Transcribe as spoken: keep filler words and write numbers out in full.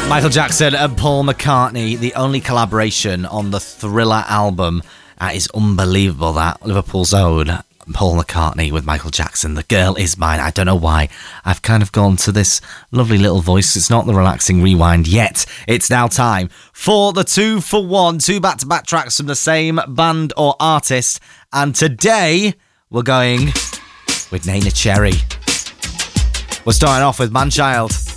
Michael Jackson and Paul McCartney, the only collaboration on the Thriller album. That is unbelievable, that. Liverpool's own Paul McCartney with Michael Jackson. The Girl Is Mine. I don't know why. I've kind of gone to this lovely little voice. It's not the relaxing rewind yet. It's now time for the two for one. Two back-to-back tracks from the same band or artist. And today, we're going with Neneh Cherry. We're starting off with Manchild.